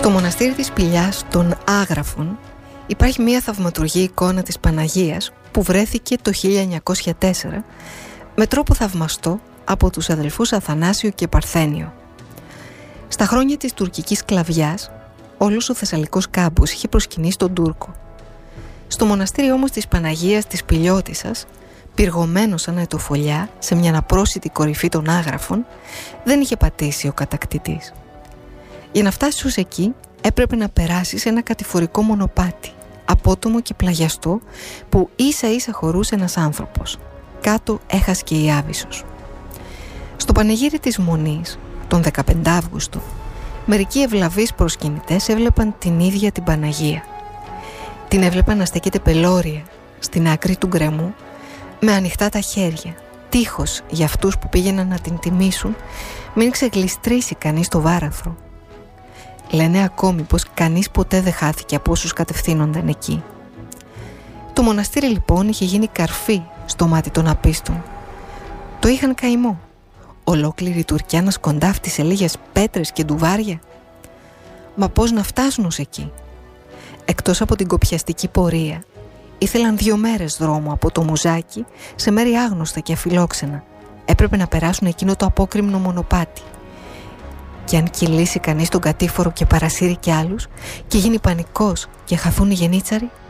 Στο μοναστήρι της Σπηλιάς των Άγραφων υπάρχει μια θαυματουργή εικόνα της Παναγίας που βρέθηκε το 1904 με τρόπο θαυμαστό από τους αδελφούς Αθανάσιο και Παρθένιο. Στα χρόνια της τουρκικής σκλαβιάς, όλος ο Θεσσαλικός κάμπος είχε προσκυνήσει τον Τούρκο. Στο μοναστήρι όμως της Παναγίας της Πηλιώτισσας, πυργωμένο σαν αετοφολιά σε μια αναπρόσιτη κορυφή των Άγραφων, δεν είχε πατήσει ο κατακτητής. Για να φτάσεις ως εκεί έπρεπε να περάσεις ένα κατηφορικό μονοπάτι, απότομο και πλαγιαστό, που ίσα ίσα χωρούσε ένας άνθρωπος. Κάτω έχασκε η Άβυσσος. Στο πανηγύρι της Μονής, τον 15 Αύγουστο, μερικοί ευλαβείς προσκυνητές έβλεπαν την ίδια την Παναγία. Την έβλεπαν να στέκεται πελώρια στην άκρη του γκρεμού, με ανοιχτά τα χέρια, τείχος για αυτούς που πήγαιναν να την τιμήσουν, μην ξεγλιστρήσει κανείς το βάραθρο. Λένε ακόμη πως κανείς ποτέ δεν χάθηκε από όσους κατευθύνονταν εκεί. Το μοναστήρι λοιπόν είχε γίνει καρφί στο μάτι των απίστων. Το είχαν καημό. Ολόκληρη η Τουρκιά να σκοντάφτει σε λίγες πέτρες και ντουβάρια. Μα πώς να φτάσουν ως εκεί? Εκτός από την κοπιαστική πορεία, ήθελαν 2 μέρες δρόμο από το Μουζάκι σε μέρη άγνωστα και αφιλόξενα. Έπρεπε να περάσουν εκείνο το απόκρημνο μονοπάτι. Και αν κυλήσει κανείς τον κατήφορο και παρασύρει κι άλλους και γίνει πανικός και χαθούν οι γενίτσαροι,